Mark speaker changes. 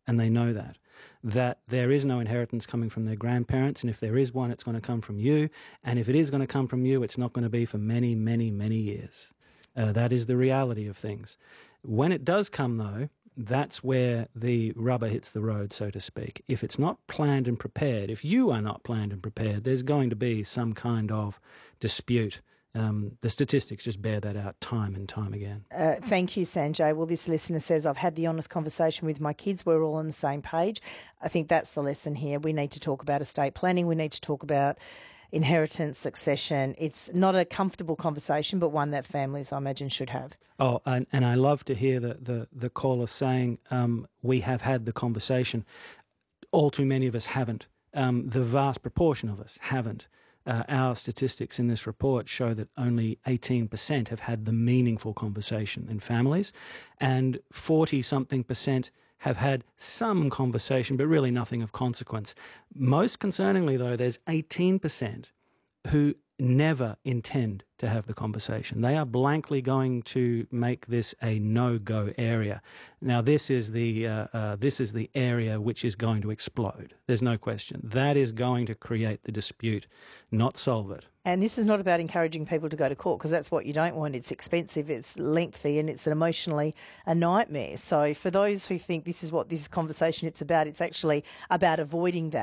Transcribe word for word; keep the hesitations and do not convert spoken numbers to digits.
Speaker 1: and they know that, that there is no inheritance coming from their grandparents, and if there is one, it's going to come from you, and if it is going to come from you, it's not going to be for many, many, many years. Uh, that is the reality of things. When it does come, though, that's where the rubber hits the road, so to speak. If it's not planned and prepared, if you are not planned and prepared, there's going to be some kind of dispute. Um, the statistics just bear that out time and time again.
Speaker 2: Uh, thank you, Sanjay. Well, this listener says, I've had the honest conversation with my kids. We're all on the same page. I think that's the lesson here. We need to talk about estate planning. We need to talk about inheritance, succession. It's not a comfortable conversation, but one that families, I imagine, should have.
Speaker 1: Oh, and, and I love to hear the, the, the caller saying um, we have had the conversation. All too many of us haven't. Um, the vast proportion of us haven't. Uh, our statistics in this report show that only eighteen percent have had the meaningful conversation in families, and forty-something percent have had some conversation, but really nothing of consequence. Most concerningly, though, there's eighteen percent who never intend to have the conversation. They are blankly going to make this a no-go area. Now, this is the uh, uh, this is the area which is going to explode. There's no question. That is going to create the dispute, not solve it.
Speaker 2: And this is not about encouraging people to go to court, because that's what you don't want. It's expensive, it's lengthy, and it's emotionally a nightmare. So for those who think this is what this conversation it's about, it's actually about avoiding that.